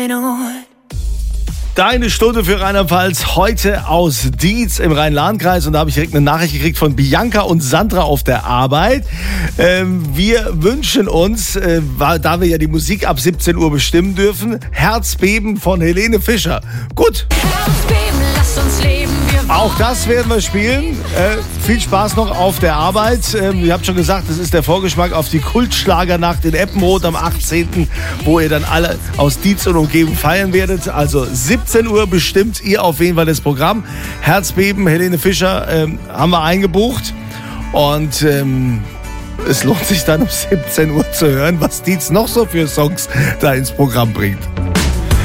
Deine Stunde für Rheinland-Pfalz, heute aus Dietz im Rhein-Lahn-Kreis. Und da habe ich direkt eine Nachricht gekriegt von Bianca und Sandra auf der Arbeit. Wir wünschen uns, da wir ja die Musik ab 17 Uhr bestimmen dürfen, Herzbeben von Helene Fischer. Gut. Herzbeben, lasst uns leben, Auch das werden wir spielen. Viel Spaß noch auf der Arbeit. Ihr habt schon gesagt, das ist der Vorgeschmack auf die Kultschlagernacht in Eppenroth am 18., wo ihr dann alle aus Dietz und Umgebung feiern werdet. Also 17 Uhr bestimmt ihr auf jeden Fall das Programm. Herzbeben, Helene Fischer haben wir eingebucht. Und es lohnt sich dann um 17 Uhr zu hören, was Dietz noch so für Songs da ins Programm bringt.